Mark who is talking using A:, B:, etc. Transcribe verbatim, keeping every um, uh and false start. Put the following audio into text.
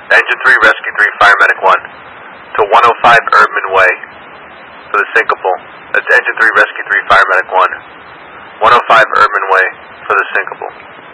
A: Engine three, Rescue three, Fire Medic one. To one oh five Erdman Way for the syncopal. That's Engine three, Rescue three, Fire Medic one. one oh five Erdman Way for the syncopal.